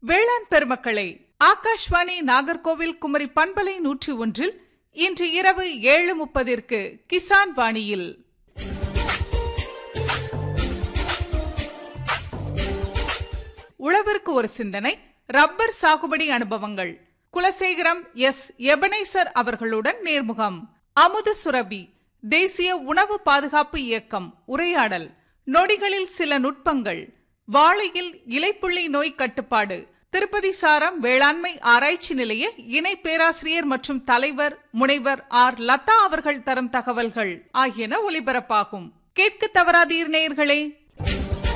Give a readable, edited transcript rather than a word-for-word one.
வேளாண் பெருமக்களே, ஆகாஷ்வாணி நாகர்கோவில் குமரி பண்பலை 101 இன்று இரவு 7:30 கிசான் வாணியில் உழவருக்கு ஒரு சிந்தனை, ரப்பர் சாகுபடி அனுபவங்கள், குலசேகரம் எஸ். எபனேசர் அவர்களுடன் நேர்முகம். அமுத சுரபி தேசிய உணவு பாதுகாப்பு இயக்கம் உரையாடல், நொடிகளில் சில நுட்பங்கள், வாழையில் இலைப்புள்ளி நோய் கட்டுப்பாடு, திருப்பதி சாரம் வேளாண்மை ஆராய்ச்சி நிலைய இணை பேராசிரியர் மற்றும் தலைவர் முனைவர் ஆர். லதா அவர்கள் தரும் தகவல்கள் ஆகியன ஒலிபரப்பாகும். கேட்க தவறாதீர் நேயர்களே.